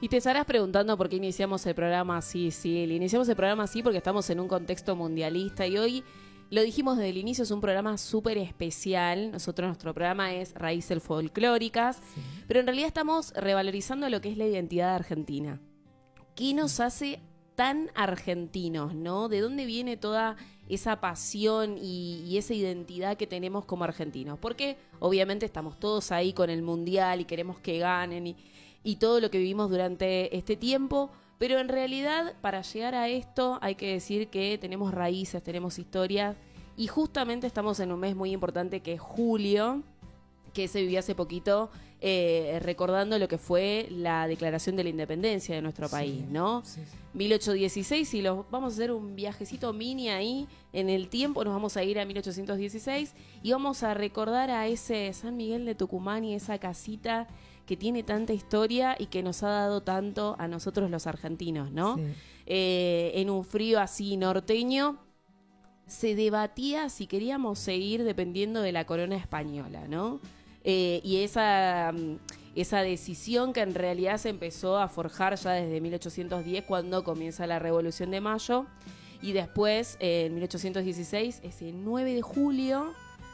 Y te estarás preguntando por qué iniciamos el programa así. Sí, le iniciamos el programa así porque estamos en un contexto mundialista y hoy, lo dijimos desde el inicio, es un programa súper especial. Nuestro programa es Raíces Folclóricas, Sí. pero en realidad estamos revalorizando lo que es la identidad argentina. ¿Qué nos hace tan argentinos, no? ¿De dónde viene toda esa pasión y esa identidad que tenemos como argentinos? Porque obviamente estamos todos ahí con el mundial y queremos que ganen y todo lo que vivimos durante este tiempo, pero en realidad para llegar a esto hay que decir que tenemos raíces, tenemos historias y justamente estamos en un mes muy importante que es julio, que se vivió hace poquito, recordando lo que fue la declaración de la independencia de nuestro país, ¿no? Sí, sí. 1816, y vamos a hacer un viajecito mini ahí en el tiempo, nos vamos a ir a 1816 y vamos a recordar a ese San Miguel de Tucumán y esa casita que tiene tanta historia y que nos ha dado tanto a nosotros los argentinos, ¿no? Sí. En un frío así norteño, se debatía si queríamos seguir dependiendo de la corona española, ¿no? Y esa decisión que en realidad se empezó a forjar ya desde 1810 cuando comienza la Revolución de Mayo y después en 1816, ese 9 de julio,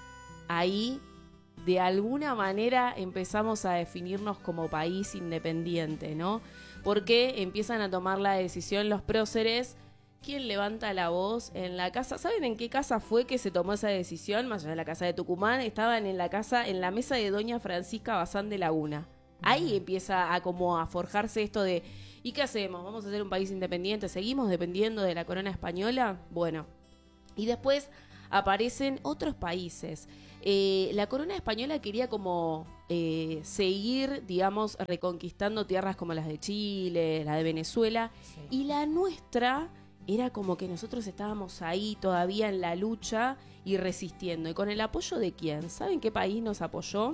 ahí de alguna manera empezamos a definirnos como país independiente, ¿no? Porque empiezan a tomar la decisión los próceres. ¿Quién levanta la voz en la casa? ¿Saben en qué casa fue que se tomó esa decisión? Más allá de la casa de Tucumán, estaban en la mesa de doña Francisca Bazán de Laguna. Ahí empieza a forjarse esto de, ¿y qué hacemos? ¿Vamos a ser un país independiente? ¿Seguimos dependiendo de la corona española? Bueno, y después aparecen otros países. La corona española quería como seguir, digamos, reconquistando tierras como las de Chile, la de Venezuela, Sí. y la nuestra era como que nosotros estábamos ahí todavía en la lucha y resistiendo. ¿Y con el apoyo de quién? ¿Saben qué país nos apoyó?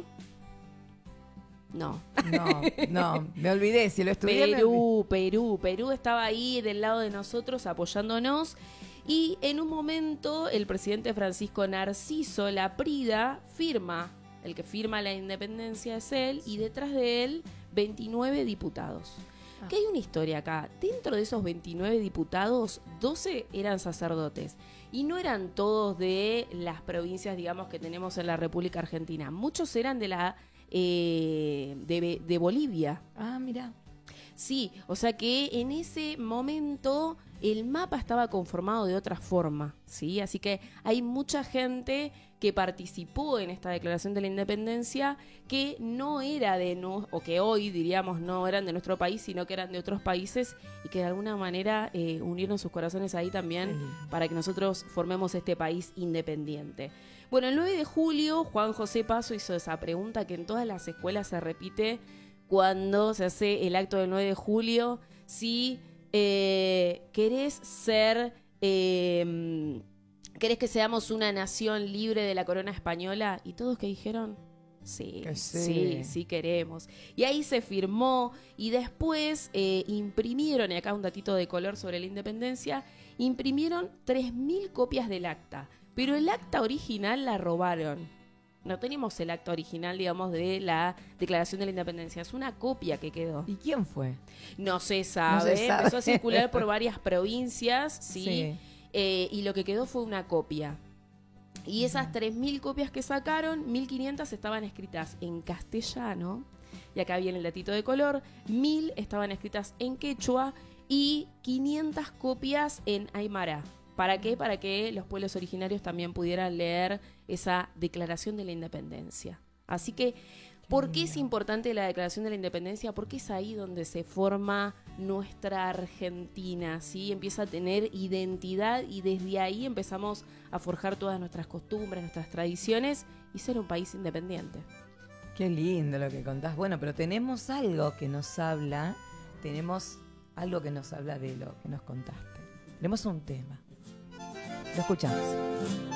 No. No, me olvidé, si lo estudié. Perú estaba ahí del lado de nosotros apoyándonos y en un momento el presidente Francisco Narciso Laprida firma, el que firma la independencia es él y detrás de él 29 diputados. Que hay una historia acá, dentro de esos 29 diputados, 12 eran sacerdotes y no eran todos de las provincias, digamos, que tenemos en la República Argentina, muchos eran de Bolivia. Ah, mira. Sí, o sea que en ese momento el mapa estaba conformado de otra forma, ¿sí? Así que hay mucha gente que participó en esta declaración de la independencia que no era o que hoy diríamos no eran de nuestro país, sino que eran de otros países y que de alguna manera unieron sus corazones ahí también para que nosotros formemos este país independiente. Bueno, el 9 de julio Juan José Paso hizo esa pregunta que en todas las escuelas se repite cuando se hace el acto del 9 de julio, si querés ser, querés que seamos una nación libre de la corona española, y todos que dijeron, sí, Que sí. sí queremos. Y ahí se firmó y después imprimieron, y acá un datito de color sobre la independencia, imprimieron 3.000 copias del acta, pero el acta original la robaron. No tenemos el acta original, digamos, de la Declaración de la Independencia. Es una copia que quedó. ¿Y quién fue? No se sabe. Empezó a circular por varias provincias, ¿sí? Sí. Y lo que quedó fue una copia. Y esas 3.000 copias que sacaron, 1.500 estaban escritas en castellano. Y acá viene el datito de color. 1.000 estaban escritas en quechua y 500 copias en aymara. ¿Para qué? Para que los pueblos originarios también pudieran leer esa Declaración de la Independencia. Así que, ¿por qué es importante la Declaración de la Independencia? Porque es ahí donde se forma nuestra Argentina, ¿sí? Empieza a tener identidad y desde ahí empezamos a forjar todas nuestras costumbres, nuestras tradiciones y ser un país independiente. Qué lindo lo que contás. Bueno, pero tenemos algo que nos habla de lo que nos contaste. Tenemos un tema. Lo escuchamos.